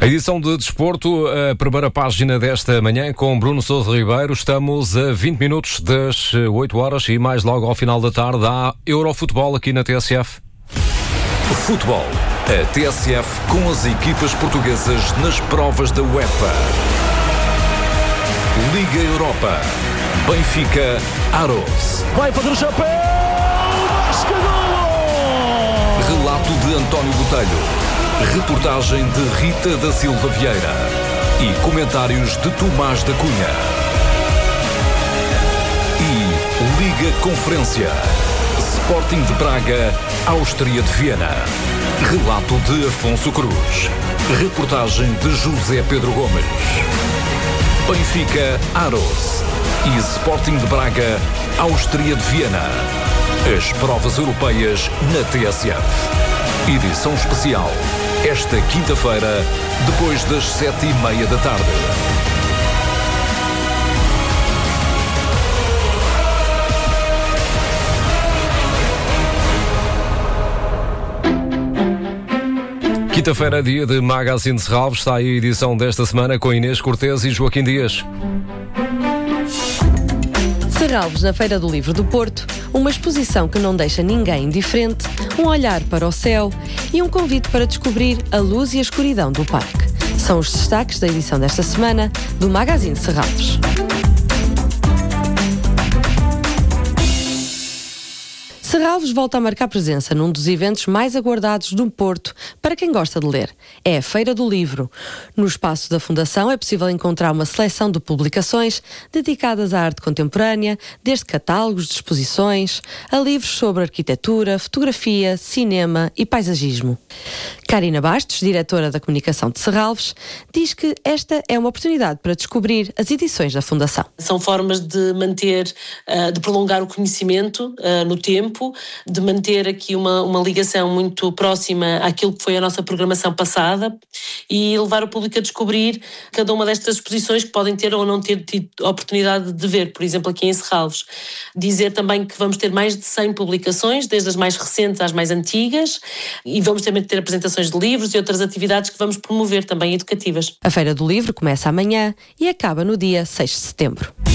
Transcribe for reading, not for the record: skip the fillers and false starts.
A edição de Desporto, a primeira página desta manhã com Bruno Sousa Ribeiro. Estamos a 20 minutos das 8 horas e mais logo ao final da tarde há Eurofutebol aqui na TSF. Futebol. A TSF com as equipas portuguesas nas provas da UEFA. Liga Europa. Benfica, Aros. Vai fazer o chapéu! Vasco golo! Relato de António Botelho. Reportagem de Rita da Silva Vieira e comentários de Tomás da Cunha. E Liga Conferência. Sporting de Braga, Áustria de Viena. Relato de Afonso Cruz. Reportagem de José Pedro Gomes. Benfica, Aros e Sporting de Braga, Áustria de Viena. As provas europeias na TSF. Edição especial. Esta quinta-feira, depois das 7:30 da tarde. Quinta-feira, dia de Magazine de Serralves. Está aí a edição desta semana com Inês Cortês e Joaquim Dias. Serralves na Feira do Livro do Porto, uma exposição que não deixa ninguém indiferente, um olhar para o céu e um convite para descobrir a luz e a escuridão do parque. São os destaques da edição desta semana do Magazine Serralves. Serralves volta a marcar presença num dos eventos mais aguardados do Porto para quem gosta de ler. É a Feira do Livro. No espaço da Fundação é possível encontrar uma seleção de publicações dedicadas à arte contemporânea, desde catálogos de exposições a livros sobre arquitetura, fotografia, cinema e paisagismo. Karina Bastos, diretora da comunicação de Serralves, diz que esta é uma oportunidade para descobrir as edições da Fundação. São formas de manter, de prolongar o conhecimento no tempo, de manter aqui uma ligação muito próxima àquilo que foi a nossa programação passada e levar o público a descobrir cada uma destas exposições que podem ter ou não ter tido a oportunidade de ver, por exemplo, aqui em Serralves. Dizer também que vamos ter mais de 100 publicações, desde as mais recentes às mais antigas, e vamos também ter apresentações de livros e outras atividades que vamos promover também educativas. A Feira do Livro começa amanhã e acaba no dia 6 de setembro.